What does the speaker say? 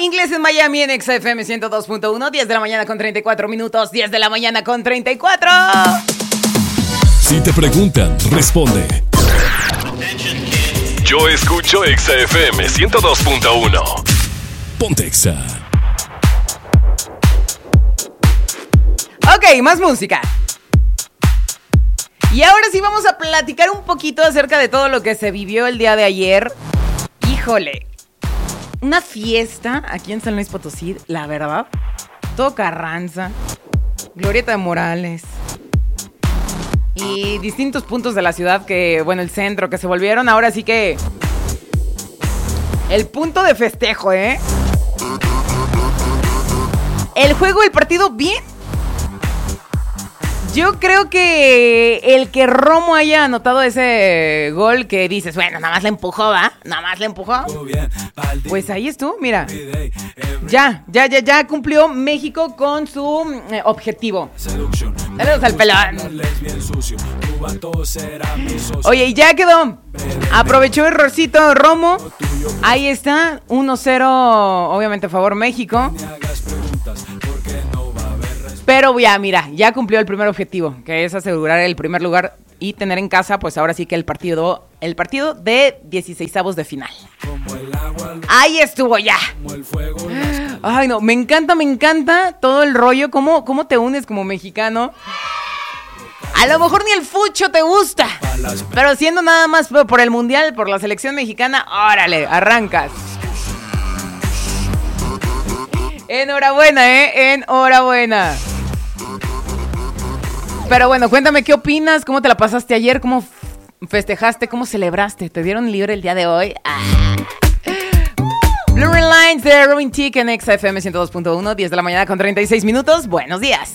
Inglés en Miami en XFM 102.1, 10 de la mañana con 34 minutos, 10 de la mañana con 34. Si te preguntan, responde. Yo escucho XFM 102.1. Ponte Exa. Ok, más música. Y ahora sí vamos a platicar un poquito acerca de todo lo que se vivió el día de ayer. Híjole, una fiesta aquí en San Luis Potosí, la verdad. Todo Carranza, Glorieta de Morales y distintos puntos de la ciudad que, bueno, el centro, que se volvieron ahora sí que el punto de festejo, ¿eh? El juego, el partido, bien. Yo creo que el que Romo haya anotado ese gol que dices, bueno, nada más le empujó, ¿va? Nada más le empujó. Pues ahí estuvo, mira. Ya cumplió México con su objetivo. Saludos al pelón. Oye, y ya quedó. Aprovechó el errorcito Romo. Ahí está, 1-0, obviamente a favor México. Pero ya, mira, ya cumplió el primer objetivo, que es asegurar el primer lugar y tener en casa, pues ahora sí que el partido de 16avos de final. Ahí estuvo ya. Ay, no, me encanta todo el rollo, cómo te unes como mexicano. A lo mejor ni el fucho te gusta, pero siendo nada más por el mundial, por la selección mexicana, órale, arrancas. Enhorabuena, enhorabuena. Pero bueno, cuéntame, ¿qué opinas? ¿Cómo te la pasaste ayer? ¿Cómo festejaste? ¿Cómo celebraste? ¿Te dieron libre el día de hoy? Blue Red Lines de Robin Thicke en XFM 102.1, 10 de la mañana con 36 minutos. Buenos días.